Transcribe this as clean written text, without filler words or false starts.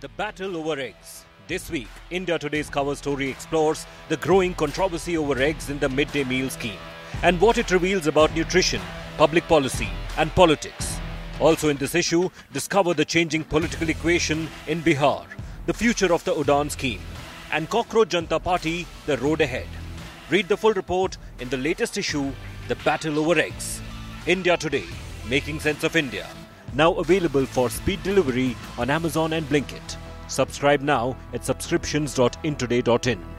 The battle over eggs. This week, India Today's cover story explores the growing controversy over eggs in the midday meal scheme and what it reveals about nutrition, public policy and politics. Also in this issue, discover the changing political equation in Bihar, the future of the Udaan scheme, and Cockroach Janata Party, the road ahead. Read the full report in the latest issue, The Battle Over Eggs. India Today, Making Sense of India. Now available for speed delivery on Amazon and Blinkit. Subscribe now at subscriptions.intoday.in.